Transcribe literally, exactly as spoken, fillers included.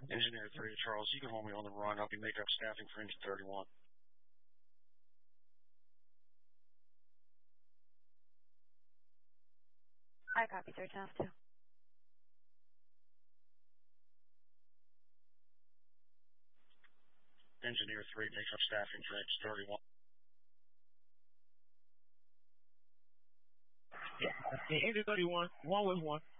Engineer three, Charles, you can hold me on the run. I'll be making up staffing for engine thirty-one. I copy, sir, Task two. Engineer three, make up staffing for engine thirty-one. Yeah, engine thirty-one, one with one.